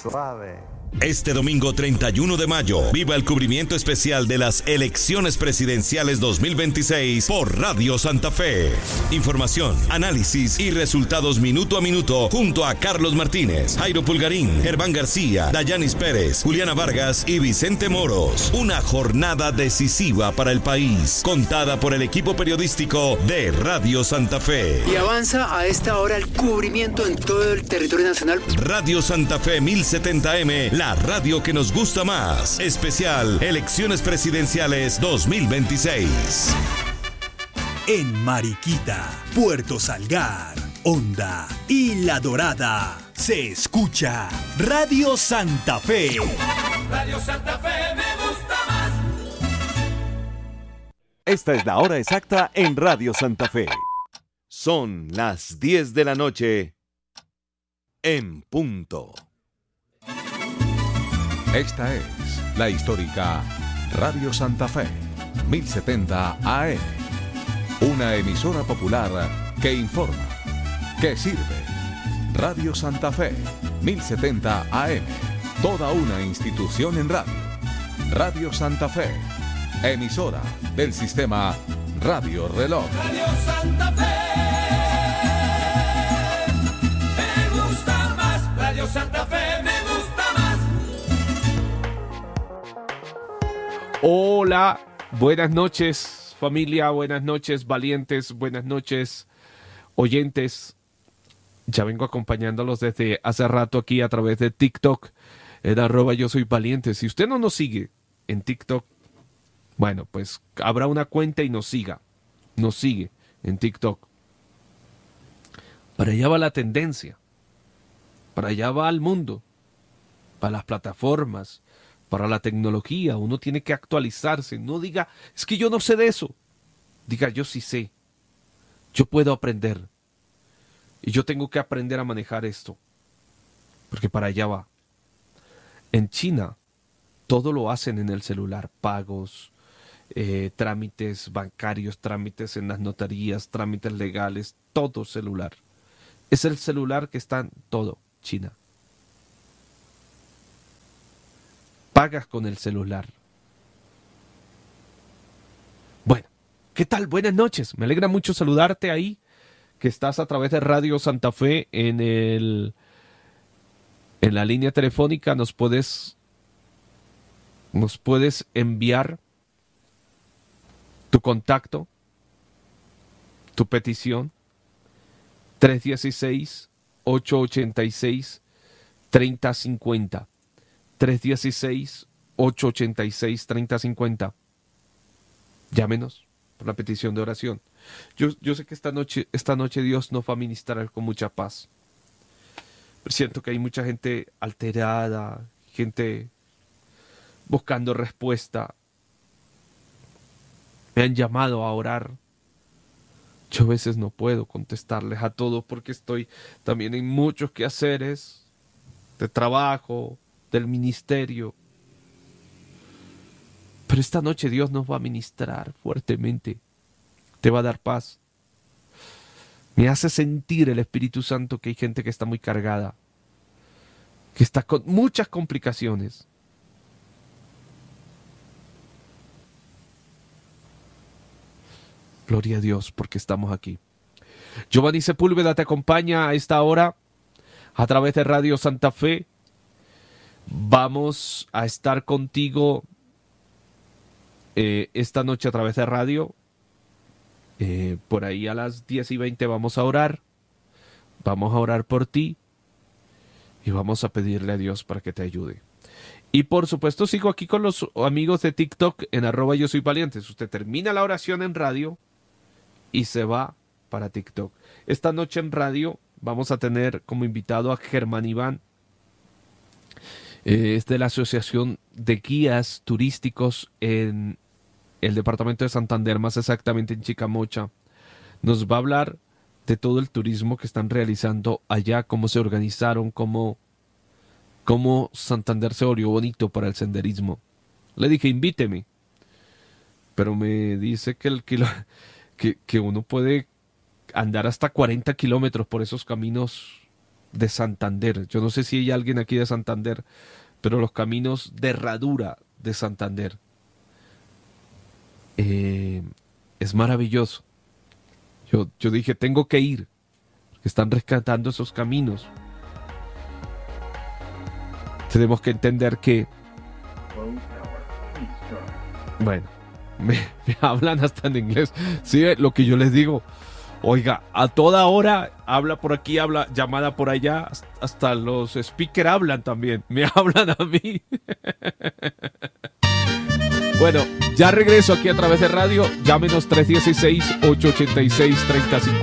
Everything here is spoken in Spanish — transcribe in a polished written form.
Suave. Este domingo 31 de mayo, viva el cubrimiento especial de las elecciones presidenciales 2026 por Radio Santa Fe. Información, análisis y resultados minuto a minuto junto a Carlos Martínez, Jairo Pulgarín, Germán García, Dayanis Pérez, Juliana Vargas y Vicente Moros. Una jornada decisiva para el país, contada por el equipo periodístico de Radio Santa Fe. Y avanza a esta hora el cubrimiento en todo el territorio nacional. Radio Santa Fe 1070M, la radio que nos gusta más. Especial Elecciones Presidenciales 2026. En Mariquita, Puerto Salgar, Honda y La Dorada se escucha Radio Santa Fe. Radio Santa Fe me gusta más. Esta es la hora exacta en Radio Santa Fe. Son las 10 de la noche en punto. Esta es la histórica Radio Santa Fe, 1070 AM. Una emisora popular que informa, que sirve. Radio Santa Fe, 1070 AM. Toda una institución en radio. Radio Santa Fe, emisora del sistema Radio Reloj. Radio Santa Fe me gusta más. Radio Santa Fe me gusta más. Hola, buenas noches familia, buenas noches valientes, buenas noches oyentes. Ya vengo acompañándolos desde hace rato aquí a través de TikTok, en @yosoyvaliente. Si usted no nos sigue en TikTok, bueno, pues habrá una cuenta y nos sigue en TikTok. Para allá va la tendencia, para allá va el mundo, para las plataformas, para la tecnología. Uno tiene que actualizarse. No diga, es que yo no sé de eso. Diga, yo sí sé. Yo puedo aprender. Y yo tengo que aprender a manejar esto. Porque para allá va. En China, todo lo hacen en el celular. Pagos, trámites bancarios, trámites en las notarías, trámites legales, todo celular. Es el celular que está en todo China. Pagas con el celular. Bueno, ¿qué tal? Buenas noches. Me alegra mucho saludarte ahí, que estás a través de Radio Santa Fe en la línea telefónica. Nos puedes enviar tu contacto, tu petición, 316-886-3050. 316-886-3050. Llámenos por la petición de oración. Yo sé que esta noche Dios nos va a ministrar con mucha paz. Pero siento que hay mucha gente alterada, gente buscando respuesta. Me han llamado a orar. Yo a veces no puedo contestarles a todos porque estoy también en muchos quehaceres de trabajo, del ministerio. Pero esta noche Dios nos va a ministrar fuertemente. Te va a dar paz. Me hace sentir el Espíritu Santo que hay gente que está muy cargada, que está con muchas complicaciones. Gloria a Dios porque estamos aquí. Giovanni Sepúlveda te acompaña a esta hora a través de Radio Santa Fe. Vamos a estar contigo esta noche a través de radio. Por ahí a las 10:20 vamos a orar. Vamos a orar por ti y vamos a pedirle a Dios para que te ayude. Y por supuesto sigo aquí con los amigos de TikTok en @yosoyvaliente. Usted termina la oración en radio y se va para TikTok. Esta noche en radio vamos a tener como invitado a Germán Iván. Es de la Asociación de Guías Turísticos en el departamento de Santander, más exactamente en Chicamocha. Nos va a hablar de todo el turismo que están realizando allá, cómo se organizaron, cómo Santander se volvió bonito para el senderismo. Le dije, invíteme. Pero me dice que uno puede andar hasta 40 kilómetros por esos caminos de Santander. Yo no sé si hay alguien aquí de Santander, pero los caminos de Herradura de Santander es maravilloso. Yo dije, tengo que ir, porque están rescatando esos caminos. Tenemos que entender que, bueno, me hablan hasta en inglés. Sí, lo que yo les digo, oiga, a toda hora habla por aquí, habla llamada por allá, hasta los speakers hablan también, me hablan a mí. Bueno, ya regreso aquí a través de radio. Llámenos 316-886-3050.